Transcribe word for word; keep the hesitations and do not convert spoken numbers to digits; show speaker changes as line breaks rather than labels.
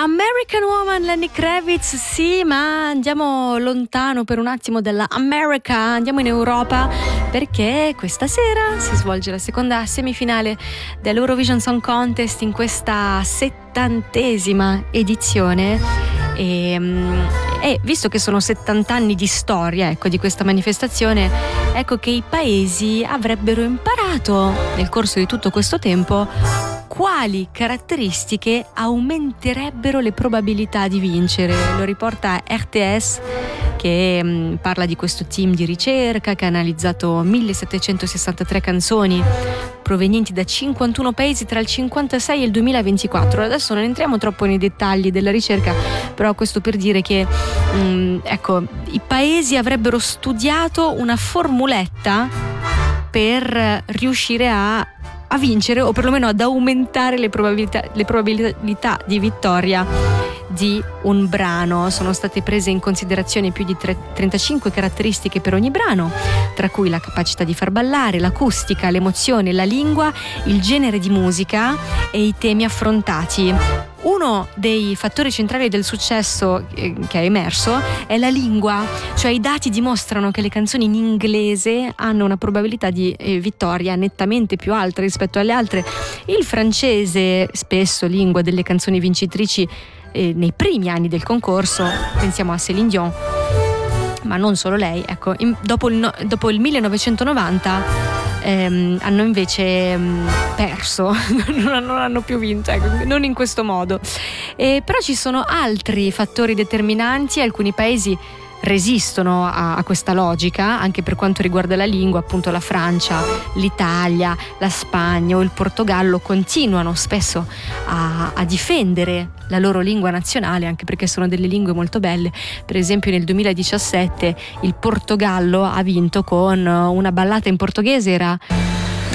American Woman, Lenny Kravitz, sì, ma andiamo lontano per un attimo dalla America, andiamo in Europa, perché questa sera si svolge la seconda semifinale dell'Eurovision Song Contest in questa settantesima edizione e, e visto che sono settanta anni di storia, ecco, di questa manifestazione, ecco che i paesi avrebbero imparato nel corso di tutto questo tempo quali caratteristiche aumenterebbero le probabilità di vincere. Lo riporta R T S, che mh, parla di questo team di ricerca che ha analizzato millesettecentosessantatré canzoni provenienti da cinquantuno paesi tra il cinquantasei e il duemilaventiquattro. Adesso non entriamo troppo nei dettagli della ricerca, però questo per dire che mh, ecco, i paesi avrebbero studiato una formuletta per riuscire a a vincere, o perlomeno ad aumentare le probabilità, le probabilità di vittoria di un brano. Sono state prese in considerazione più di trentacinque caratteristiche per ogni brano, tra cui la capacità di far ballare, l'acustica, l'emozione, la lingua, il genere di musica e i temi affrontati. Uno dei fattori centrali del successo che è emerso è la lingua, cioè i dati dimostrano che le canzoni in inglese hanno una probabilità di vittoria nettamente più alta rispetto alle altre. Il francese, spesso lingua delle canzoni vincitrici eh, nei primi anni del concorso, pensiamo a Céline Dion, ma non solo lei, ecco, in, dopo, il no, dopo il millenovecentonovanta Ehm, hanno invece ehm, perso, non, non hanno più vinto, ecco, non in questo modo. Eh, però ci sono altri fattori determinanti. Alcuni paesi resistono a, a questa logica anche per quanto riguarda la lingua, appunto la Francia, l'Italia, la Spagna o il Portogallo continuano spesso a, a difendere la loro lingua nazionale, anche perché sono delle lingue molto belle. Per esempio nel duemiladiciassette il Portogallo ha vinto con una ballata in portoghese, era